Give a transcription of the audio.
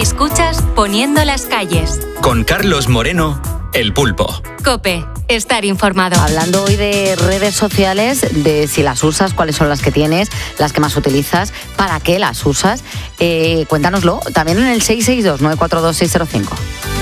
Escuchas Poniendo las calles. Con Carlos Moreno, El Pulpo. COPE. Estar informado. Hablando hoy de redes sociales, de si las usas, cuáles son las que tienes, las que más utilizas, para qué las usas. Cuéntanoslo también en el 662-942-605.